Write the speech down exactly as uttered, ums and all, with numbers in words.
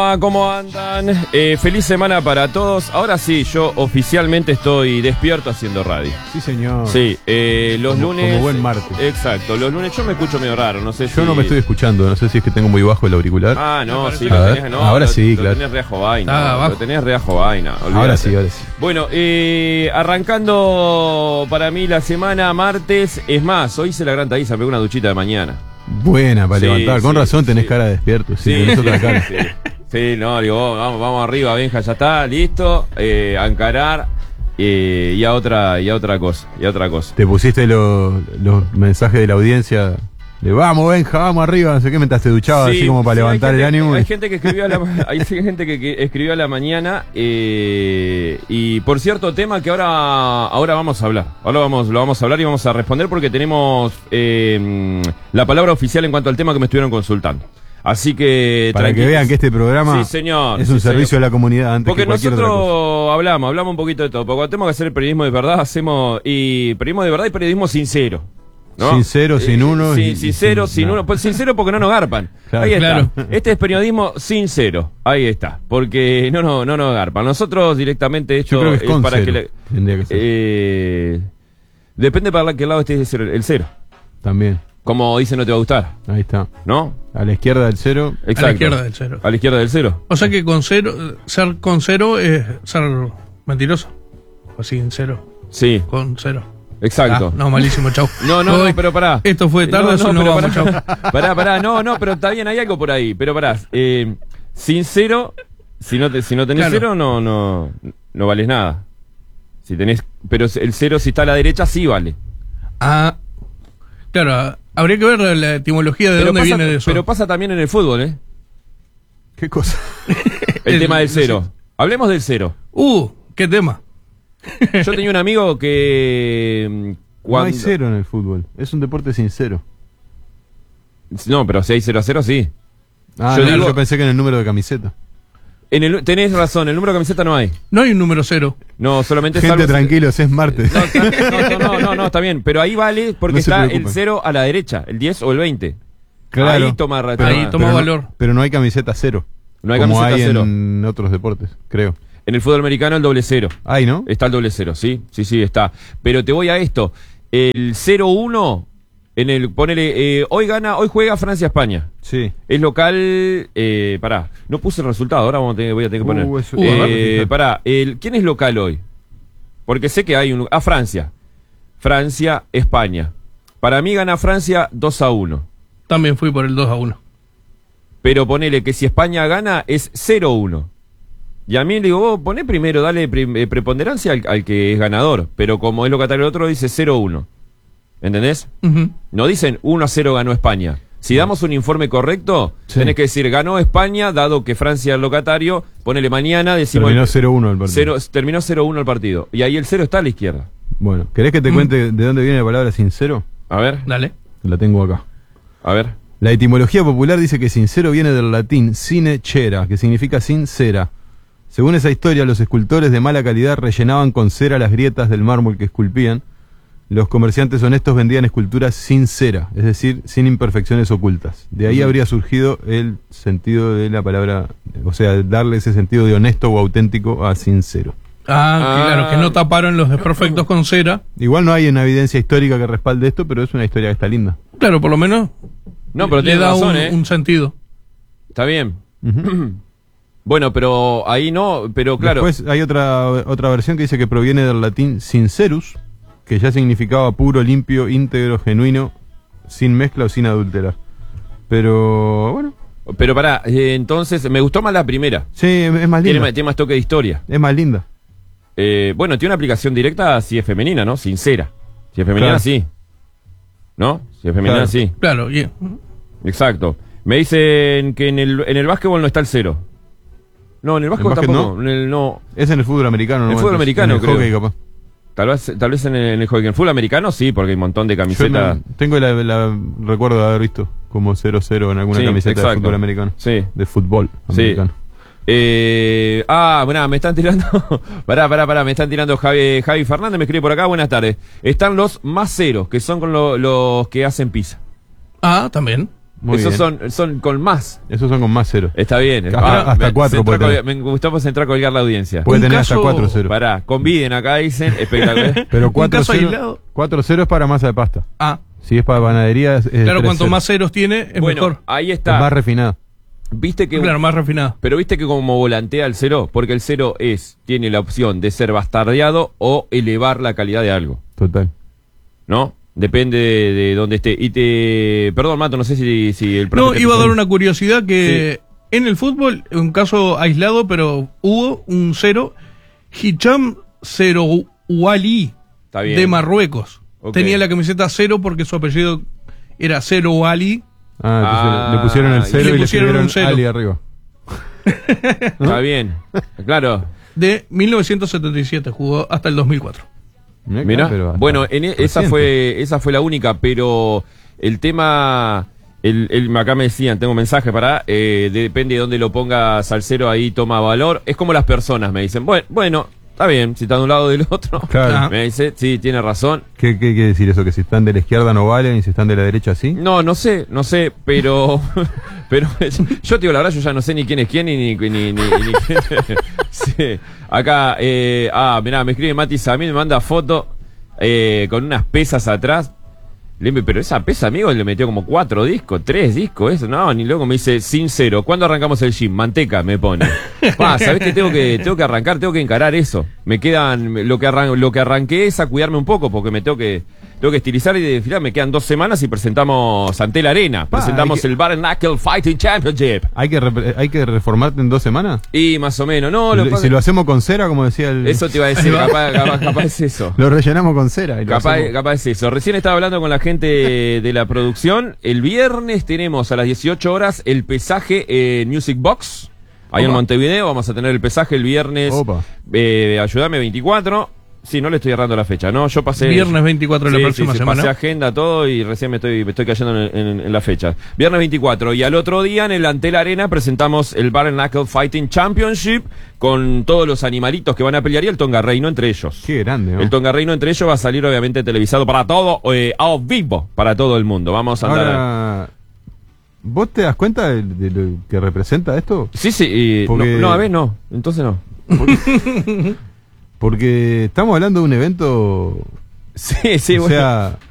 ¿Cómo andan? Eh, feliz semana para todos. Ahora sí, yo oficialmente estoy despierto haciendo radio. Sí, señor. Sí, eh, los como, lunes... Como buen martes. Exacto, los lunes yo me escucho medio raro, no sé Yo si... no me estoy escuchando, no sé si es que tengo muy bajo el auricular. Ah, no, sí, A lo ver, tenés, no, ahora lo, sí, lo claro. tenés reajo vaina, Ah, lo tenés reajo vaina, olvídate. Ahora sí, ahora sí. Bueno, eh, arrancando para mí la semana martes, es más, hoy hice la gran taíza, me pegó una duchita de mañana. Buena para Sí, levantar, con sí, razón tenés sí. cara de despierto, sí, Sí, tenés sí, otra cara. sí, sí, no, digo, vamos, vamos arriba, Benja, ya está, listo, eh, a encarar eh, y a otra, y a otra cosa, y a otra cosa. Te pusiste los los mensajes de la audiencia de vamos, Benja, vamos arriba, no sé qué, mientras te duchabas Sí, así como para sí, levantar hay el gente, ánimo. Hay y- gente que escribió a la, hay gente que, que escribió a la mañana eh, y por cierto tema que ahora, ahora vamos a hablar. Ahora vamos, lo vamos a hablar y vamos a responder porque tenemos eh, la palabra oficial en cuanto al tema que me estuvieron consultando. Así que Para que tranquilos. vean que este programa Sí, señor, es un sí, servicio señor. a la comunidad antes Porque que cualquier otra cosa. nosotros hablamos, hablamos un poquito de todo. Porque cuando tenemos que hacer el periodismo de verdad, hacemos y periodismo de verdad y periodismo sincero. ¿no? Sincero, sin uno Sí, y- y sincero, sin sin nada. uno. Pues sincero porque no nos garpan. Claro. Ahí está. Claro. Este es periodismo sincero. Ahí está. Porque no, no, no nos garpan. Nosotros directamente esto Yo creo que es con para cero, que le- tendría que ser. eh, depende para qué lado esté el cero, el cero. También, Como dice, no te va a gustar. ahí está. ¿No? A la izquierda del cero, Exacto. A la izquierda del cero. A la izquierda del cero. O sea que con cero, ser con cero es ser mentiroso. O sin cero, Sí, con cero. exacto. Ah, no, malísimo, chau. No, no, no, Hoy, pero pará. Esto fue tarde, No, eso no, no, pero vamos, pará. chau. Pará, pará, no, no, pero está bien, hay algo por ahí. Pero pará, eh, sincero, si no, te, si no tenés Claro. cero, no, no, no vales nada. Si tenés, pero el cero si está a la derecha, sí vale. Ah, claro, habría que ver la etimología de pero dónde pasa, viene de eso. pero pasa también en el fútbol, ¿eh? ¿qué cosa? El, El- tema del cero. Hablemos del cero. Uh, qué tema. Yo tenía un amigo que... mm, No Cuando... hay cero en el fútbol, es un deporte sincero. No, pero si hay cero a cero, sí. Ah, Yo no, digo- yo pensé que en el número de camiseta. En el, tenés razón, el número de camiseta no hay. No hay un número cero. No, solamente es Gente, algo- tranquilos, es martes. No, está- no, no, no, no, no, está bien. Pero ahí vale porque No se está el preocupen. cero a la derecha, el diez o el veinte. Claro. Ahí toma, ra- Pero- Ahí toma pero valor. No, pero no hay camiseta cero. No hay como camiseta hay cero. en otros deportes, creo. En el fútbol americano el doble cero. Hay, ¿no? Está el doble cero, sí, sí, sí, está. Pero te voy a esto. El cero uno, en el, ponele, eh, hoy gana, hoy juega Francia-España. Sí. Es local, eh, pará, no puse el resultado, ahora vamos a tener- voy a tener que poner. Uh, eso- Uh, a Eh, ver. pará, el, ¿quién es local hoy? Porque sé que hay un... Ah, Francia. Francia, España. Para mí gana Francia dos a uno. También fui por el dos a uno. Pero ponele que si España gana es cero uno. Y a mí le digo, vos poné primero, dale pre- eh, preponderancia al, al que es ganador. Pero como es locatario el otro, dice cero uno. ¿Entendés? Ujú. No dicen uno a cero ganó España. Si damos un informe correcto, Sí. tenés que decir ganó España, dado que Francia es el locatario. Ponele mañana, decimos... Terminó cero uno el partido. cero, terminó cero uno el partido. Y ahí el cero está a la izquierda. Bueno, ¿querés que te Mm. cuente de dónde viene la palabra sincero? A ver, Dale. La tengo acá. a ver. La etimología popular dice que sincero viene del latín sine cera, que significa sin cera. Según esa historia, los escultores de mala calidad rellenaban con cera las grietas del mármol que esculpían. Los comerciantes honestos vendían esculturas sin cera, es decir, sin imperfecciones ocultas. De ahí Ujú. habría surgido el sentido de la palabra, o sea, darle ese sentido de honesto o auténtico a sincero. Ah, Ah. claro, que no taparon los desperfectos con cera. Igual no hay una evidencia histórica que respalde esto, pero es una historia que está linda. Claro, por lo menos No, pero le tienes da razón, un, ¿eh? un sentido. Está bien. Ujú. Bueno, pero ahí no, pero claro. Después hay otra, otra versión que dice que proviene del latín sincerus, que ya significaba puro, limpio, íntegro, genuino, sin mezcla o sin adulterar. Pero bueno, Pero pará, eh, entonces me gustó más la primera. sí, es más Tiene, linda. más- tiene más toque de historia. Es más linda. Eh, bueno, tiene una aplicación directa si es femenina, ¿no? Sincera. Si es femenina, Claro. sí. ¿No? Si es femenina, Claro. sí. Claro, y- Exacto. Me dicen que en el, en el básquetbol no está el cero. No, en el básquetbol básquet tampoco. no? En el, no. Es en el fútbol americano, ¿no? El fútbol Entonces, americano, en el creo. hockey, capaz. Tal vez, tal vez en el, en el hockey. En el fútbol americano sí, porque hay un montón de Yo camisetas. no- tengo la, la- recuerdo de haber visto como cero cero en alguna Sí, camiseta de exacto. fútbol americano. Sí. De fútbol Sí. americano. Eh, ah, mirá, me están tirando. pará, pará, pará, me están tirando Javi, Javi Fernández, me escribe por acá, buenas tardes. Están los más ceros, que son con lo- los que hacen pizza. Ah, también. Muy Esos bien. son, son con más. Esos son con más cero. Está bien. Hasta- hasta me- cuatro se puede entra a tener. colgar- Me gustó pues entrar a colgar la audiencia. Puede Un tener caso- hasta cuatro cero. Pará, conviden acá, dicen. Espectacular. Pero Un cuatro caso cero aislado. cuatro cero es para masa de pasta. Ah, Si es para panadería, es, es claro, tres cuanto cero. más ceros tiene, es Bueno, mejor. ahí Es está. más refinado. Viste que. Claro, más refinado. Pero viste que como volantea el cero, porque el cero es, tiene la opción de ser bastardeado o elevar la calidad de algo, Total. ¿no? Depende de, de dónde esté. Y te. Perdón, Mato, no sé si, si el profe No, te iba a pisó. dar una curiosidad que en el fútbol, un caso aislado, pero hubo un cero, Hicham Zerouali Está bien. de Marruecos. Ok. Tenía la camiseta cero porque su apellido era Zerouali. Ah, entonces Ah, le pusieron el y cero le y le pusieron pusieron un cero. Ali arriba. Está bien. Claro. De mil novecientos setenta y siete, jugó hasta el dos mil cuatro. Mirá, Mira, pero hasta bueno, en e- esa reciente. fue esa fue la única, pero el tema, el, el- acá me decían, tengo mensaje para, eh, depende de dónde lo pongas al cero, ahí toma valor. Es como las personas, me dicen, bueno, bueno, está bien, si está de un lado o del otro. Claro. Me dice, sí, tiene razón. ¿Qué, qué quiere decir eso? ¿Que si están de la izquierda no valen y si están de la derecha sí? No, no sé, no sé, pero pero yo te digo la verdad, yo ya no sé ni quién es quién ni ni ni, ni, ni quién. Sí. Acá, eh, ah, mirá, me escribe Mati Samir, me manda foto eh, con unas pesas atrás. Le digo, pero esa pesa, amigo, le metió como cuatro discos, tres discos, eso, no, ni luego me dice sincero. ¿Cuándo arrancamos el gym? Manteca, me pone. Pa, ¿sabés que tengo que tengo que arrancar, tengo que encarar eso? Me quedan, lo que arran, lo que arranqué es a cuidarme un poco, porque me tengo que tengo que estilizar y desfilar, me quedan dos semanas y presentamos ante la arena, Pa, presentamos hay que- el Bare Knuckle Fighting Championship. ¿Hay que, repre- ¿Hay que reformarte en dos semanas? Y más o menos, no, lo que si pasa- lo hacemos con cera, como decía el... eso te iba a decir, capaz, capaz, capaz es eso. Lo rellenamos con cera. Y lo Capaz, hacemos- capaz es eso. Recién estaba hablando con la gente de la producción. El viernes tenemos a las dieciocho horas el pesaje en Music Box. Ahí en Opa. Montevideo vamos a tener el pesaje el viernes. Opa. Eh, ayúdame veinticuatro. Sí, no le estoy errando la fecha, ¿no? Yo pasé... Viernes veinticuatro de la Sí, próxima sí, sí, semana. pasé agenda, todo y recién me estoy, me estoy cayendo en, en- en la fecha. Viernes veinticuatro. Y al otro día en el Antel Arena presentamos el Bare Knuckle Fighting Championship con todos los animalitos que van a pelear y el Tonga Reino entre ellos. Qué grande, ¿no? El Tonga Reino entre ellos va a salir obviamente televisado para todo, eh, a vivo, para todo el mundo. Vamos a andar... Ahora, ¿vos te das cuenta de, de lo que representa esto? Sí, sí, y- Porque- no, no, a ver, no, entonces no. Porque estamos hablando de un evento... Sí, sí, o bueno. sea,